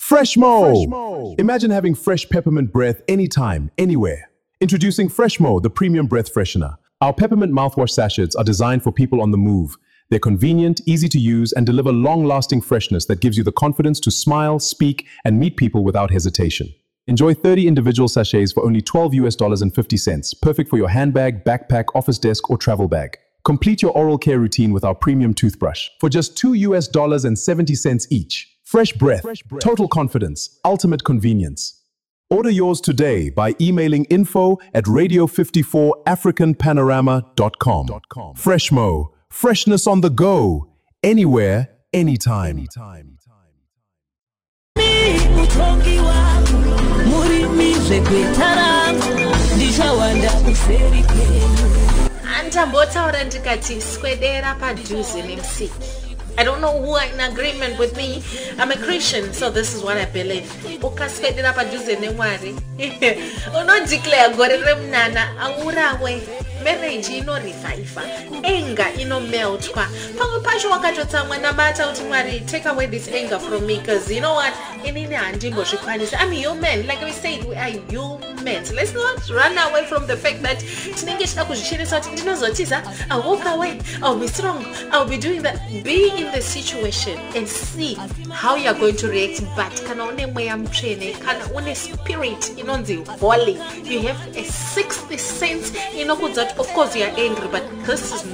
Freshmo! Imagine having fresh peppermint breath anytime, anywhere. Introducing Freshmo, the premium breath freshener. Our peppermint mouthwash sachets are designed for people on the move. They're convenient, easy to use, and deliver long-lasting freshness that gives you the confidence to smile, speak, and meet people without hesitation. Enjoy 30 individual sachets for only $12.50, perfect for your handbag, backpack, office desk, or travel bag. Complete your oral care routine with our premium toothbrush for just $2.70 each. Fresh breath, total confidence, ultimate convenience. Order yours today by emailing info@radio54africanpanorama.com. Freshmo, freshness on the go, anywhere, anytime. Antambotaura ndikati swedera padhuze nemusiki. I don't know who are in agreement with me. I'm a Christian, so this is what I believe. Ukaswedera padhuze neMwari. Unodeclare gore remnana aurawe. Marriage revive. Anger meltwa. Pamwe pacho wakatotsamwa namata uti Mwari, take away this anger from me, because you know what? Inini handimbozvikwanisa. I'm human. Like we said, we are humans. Let's not run away from the fact that I'll walk away, I'll be strong, I'll be doing that. Be in the situation and see how you're going to react. But kana une mweya mtsvene, kana une spirit inonzi volley, you have a sixth sense inokudza. Of course you are angry, but this is